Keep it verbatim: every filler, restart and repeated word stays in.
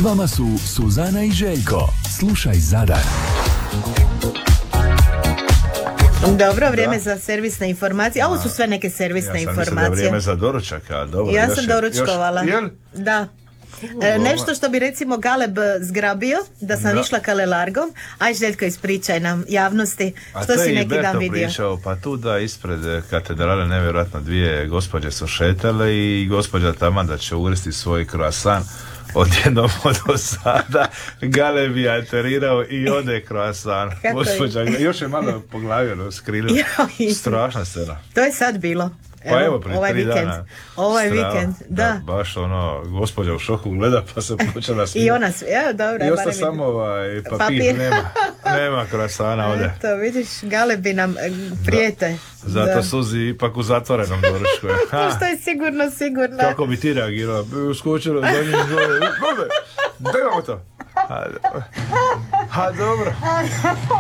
vama su Suzana i Željko. Slušaj Zadar. Dobro, vrijeme da. za servisne informacije. A ovo su sve neke servisne ja informacije. Ja sam mislila da je vrijeme za doručaka. Dobro, ja još sam je, doručkovala. Još, jel? Da. E, nešto što bi recimo Galeb zgrabio, da sam da. išla kalelargom. Aj Željko, ispričaj nam javnosti što si neki dan vidio. Pričao, pa tu da ispred katedrale nevjerojatno dvije gospođe su šetale i gospođa taman da će uvrsti svoj croissant odjednom od sada Galeb je alterirao i ode croissant. Gospođa, još je malo po glavi skrilila. Strašna scena. To je sad bilo. Evo, pa evo, prije ovaj tri vikend. dana. Ovaj Strava, vikend, da. da. Baš ono, gospođa u šoku gleda pa se počela smijeti. I ona sve, evo dobro. I osta samo ovaj papir, papir. nema, nema croissana ovdje. Eto, vidiš, Galebi nam prijete. Da. Zato da. Suzi ipak u zatvorenom doručku. To što je sigurno, sigurno. Kako bi ti reagirala? Uskočila za njim zove. Gdje imamo to? Ha, ha, dobro.